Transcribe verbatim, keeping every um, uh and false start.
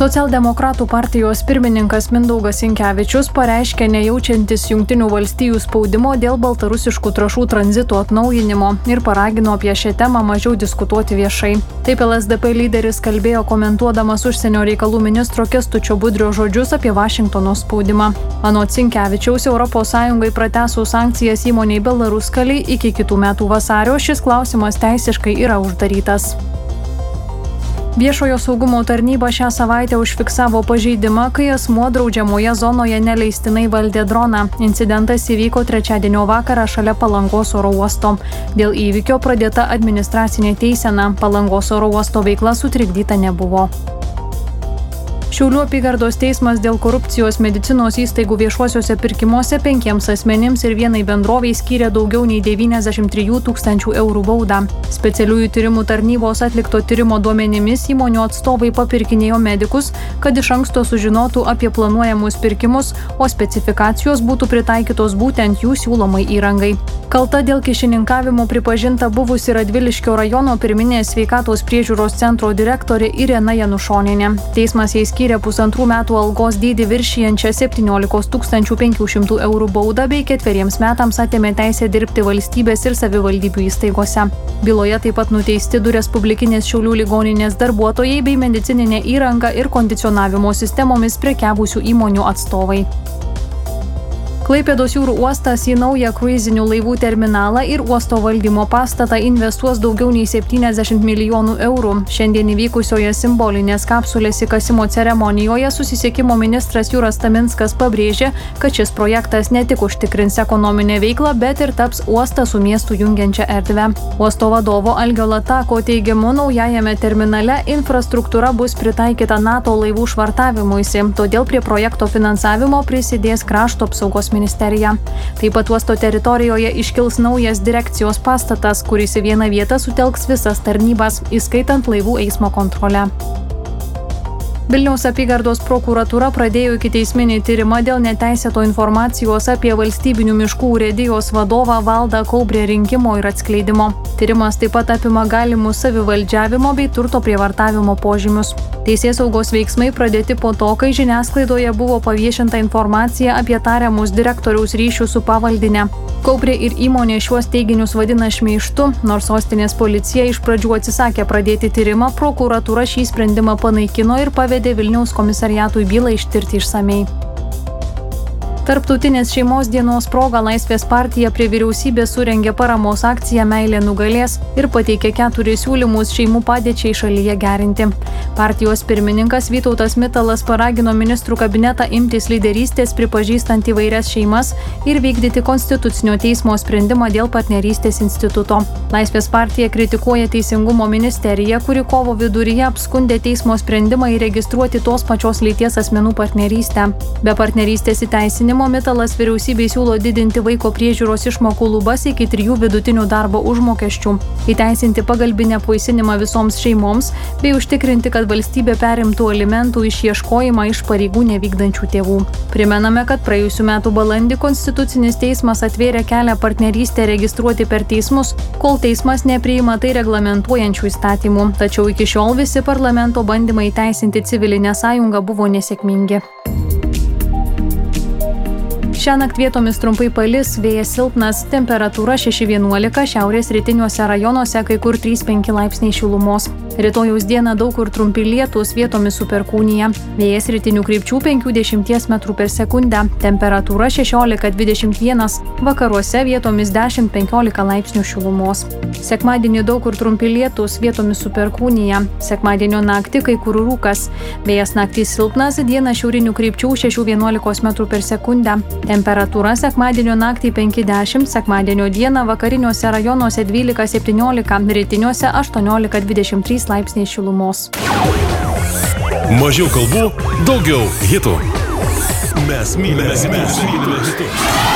Socialdemokratų partijos pirmininkas Mindaugas Sinkevičius pareiškė nejaučiantis Jungtinių valstijų spaudimo dėl baltarusiškų trąšų tranzito atnaujinimo ir paragino apie šią temą mažiau diskutuoti viešai. Taip L S D P lyderis kalbėjo komentuodamas užsienio reikalų ministro Kęstučio Budrio žodžius apie Vašingtono spaudimą. Anot Sinkevičiaus, Europos Sąjungai pratęsus sankcijas įmonei Belaruskalij iki kitų metų vasario, šis klausimas teisiškai yra uždarytas. Viešojo saugumo tarnyba šią savaitę užfiksavo pažeidimą, kai asmuo draudžiamoje zonoje neleistinai valdė droną. Incidentas įvyko trečiadienio vakarą šalia Palangos oro uosto. Dėl įvykio pradėta administracinė teisena. Palangos oro uosto veikla sutrikdyta nebuvo. Šiaulių apygardos teismas dėl korupcijos medicinos įstaigų viešuosiuose pirkimuose penkiems asmenims ir vienai bendrovei skyrė daugiau nei devyniasdešimt trijų tūkstančių eurų baudą. Specialiųjų tyrimų tarnybos atlikto tyrimo duomenimis įmonių atstovai papirkinėjo medikus, kad iš anksto sužinotų apie planuojamus pirkimus, o specifikacijos būtų pritaikytos būtent jų siūlomai įrangai. Kalta dėl kyšininkavimo pripažinta buvusi Radviliškio rajono pirminės sveikatos priežiūros centro direktorė Irena Janušonienė. Teismas jai skyrė pusantrų metų algos dydį viršijančią septyniolikos tūkstančių penkių šimtų eurų baudą bei ketveriems metams atėmė teisę dirbti valstybės ir savivaldybių įstaigose. Byloje taip pat nuteisti du respublikinės Šiaulių ligoninės darbuotojai bei medicininė įranga ir kondicionavimo sistemomis prekiavusių įmonių atstovai. Klaipėdos jūrų uostas į naują kruizinių laivų terminalą ir uosto valdymo pastatą investuos daugiau nei septyniasdešimt milijonų eurų. Šiandien įvykusioje simbolinės kapsulės įkasimo ceremonijoje susisiekimo ministras Jūras Taminskas pabrėžė, kad šis projektas ne tik užtikrins ekonominę veiklą, bet ir taps uostą su miestu jungiančią erdvę. Uosto vadovo Algio Latako teigimu, naujajame terminale infrastruktūra bus pritaikyta NATO laivų švartavimuisi, todėl prie projekto finansavimo prisidės krašto apsaugos ministerija. Taip pat uosto teritorijoje iškils naujas direkcijos pastatas, kuris į vieną vietą sutelks visas tarnybas, įskaitant laivų eismo kontrolę. Vilniaus apygardos prokuratūra pradėjo ikiteisminį tyrimą dėl neteisėto informacijos apie valstybinių miškų urėdijos vadovą Valdą Kaubrę rinkimo ir atskleidimo. Tyrimas taip pat apima galimus savivaldžiavimo bei turto prievartavimo požymius. Teisėsaugos veiksmai pradėti po to, kai žiniasklaidoje buvo paviešinta informacija apie tariamus direktoriaus ryšius su pavaldine. Kaubrė ir įmonė šiuos teiginius vadina šmeižtu, nors sostinės policija iš pradžių atsisakė pradėti tyrimą, prokuratūra šį sprendimą panaikino ir pavedė Vilniaus komisariatui bylą ištirti išsamei. Tarptautinės šeimos dienos proga Laisvės partija prie vyriausybės surengė paramos akciją Meilė nugalės ir pateikė keturis siūlymus šeimų padėčiai šalyje gerinti. Partijos pirmininkas Vytautas Mitalas paragino ministrų kabinetą imtis lyderystės pripažįstant įvairias šeimas ir vykdyti konstitucinio teismo sprendimą dėl partnerystės instituto. Laisvės partija kritikuoja Teisingumo ministeriją, kuri kovo viduryje apskundė teismo sprendimą įregistruoti tos pačios lyties asmenų partnerystę. Be partnerystės įteisinimo Mitalas vyriausybei siūlo didinti vaiko priežiūros išmokų lubas iki trijų vidutinių darbo užmokesčių, įteisinti pagalbinę apvaisinimą visoms šeimoms bei užtikrinti, kad valstybė perimtų alimentų išieškojimą iš pareigų nevykdančių tėvų. Primename, kad praėjusių metų balandį Konstitucinis teismas atvėrė kelią partnerystę registruoti per teismus, kol teismas nepriima tai reglamentuojančių įstatymų, tačiau iki šiol visi parlamento bandymai įteisinti civilinę sąjungą buvo nesėkmingi. Šiąnakt vietomis trumpai palis, vėjas silpnas, temperatūra šeši vienuolika, šiaurės rytiniuose rajonuose kai kur trys penki laipsniai šilumos. Rytojaus dieną daug kur trumpi lietūs, vietomis su perkūnija. Vėjas rytinių krypčių penki dešimties metrų per sekundę, temperatūra šešiolika dvidešimt vienas, vakaruose vietomis dešimt penkiolika laipsnių šilumos. Sekmadienį daug kur trumpi lietūs, vietomis su perkūnija. Sekmadienio naktį kai kur rūkas. Vėjas naktį silpnas, dieną šiaurinių krypčių šeši vienuolika metrų per sekundę. Temperatūra sekmadienio naktį penki dešimt, sekmadienio dieną vakariniuose rajonuose dvylika septyniolika, rytiniuose aštuoniolika dvidešimt trys laipsniai šilumos. Mažiau kalbų, daugiau hitų. Mes mylime hitus.